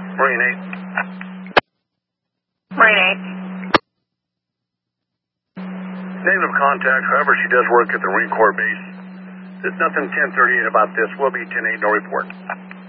Marine 8. Marine 8. Negative contact, however, she does work at the Marine Corps base. There's nothing 1038 about this. We'll be 10-8, no report.